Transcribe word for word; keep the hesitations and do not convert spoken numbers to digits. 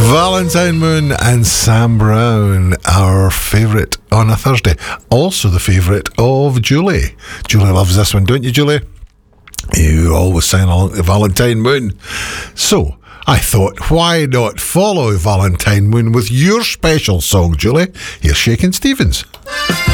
Valentine Moon and Sam Brown, our favourite on a Thursday. Also the favourite of Julie. Julie loves this one, don't you, Julie? You always sing along to Valentine Moon. So, I thought, why not follow Valentine Moon with your special song, Julie? Here's Shakin' Stevens.